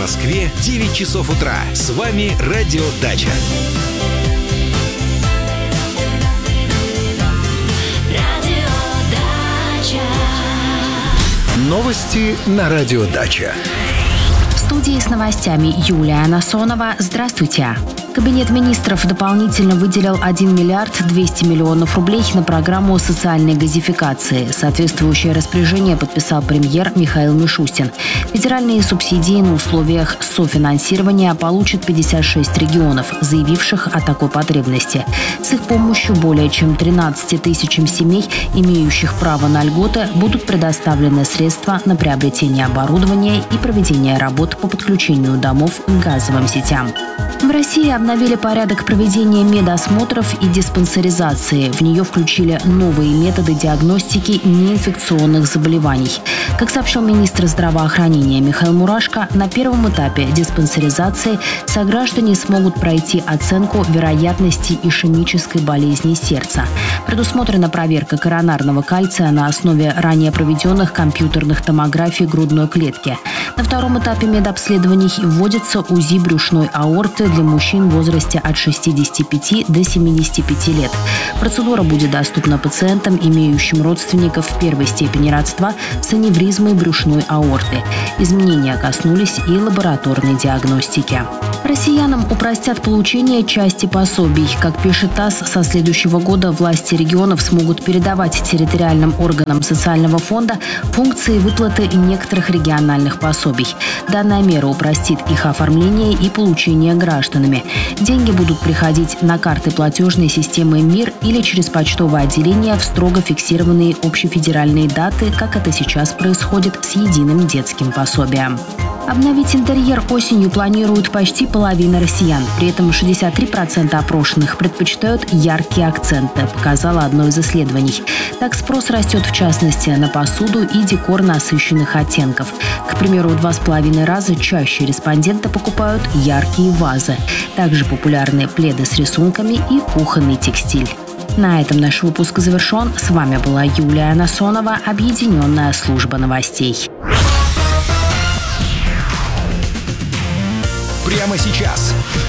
Москве 9 часов утра. С вами Радио Дача. Новости на Радио Дача. В студии с новостями Юлия Насонова. Здравствуйте. Кабинет министров дополнительно выделил 1 миллиард 200 миллионов рублей на программу социальной газификации. Соответствующее распоряжение подписал премьер Михаил Мишустин. Федеральные субсидии на условиях софинансирования получат 56 регионов, заявивших о такой потребности. С их помощью более чем 13 тысячам семей, имеющих право на льготы, будут предоставлены средства на приобретение оборудования и проведение работ по подключению домов к газовым сетям. В России обновили порядок проведения медосмотров и диспансеризации. В нее включили новые методы диагностики неинфекционных заболеваний. Как сообщил министр здравоохранения Михаил Мурашко, на первом этапе диспансеризации сограждане смогут пройти оценку вероятности ишемической болезни сердца. Предусмотрена проверка коронарного кальция на основе ранее проведенных компьютерных томографий грудной клетки. На втором этапе медобследований вводится УЗИ брюшной аорты для мужчин в возрасте от 65 до 75 лет. Процедура будет доступна пациентам, имеющим родственников в первой степени родства с аневризмой брюшной аорты. Изменения коснулись и лабораторной диагностики. Россиянам упростят получение части пособий. Как пишет ТАСС, со следующего года власти регионов смогут передавать территориальным органам социального фонда функции выплаты некоторых региональных пособий. Данная мера упростит их оформление и получение гражданами. Деньги будут приходить на карты платежной системы МИР или через почтовое отделение в строго фиксированные общефедеральные даты, как это сейчас происходит с единым детским пособием. Обновить интерьер осенью планируют почти половина россиян. При этом 63% опрошенных предпочитают яркие акценты, показало одно из исследований. Так спрос растет в частности на посуду и декор насыщенных оттенков. К примеру, в 2,5 раза чаще респонденты покупают яркие вазы. Также популярны пледы с рисунками и кухонный текстиль. На этом наш выпуск завершен. С вами была Юлия Насонова, Объединенная служба новостей. Прямо сейчас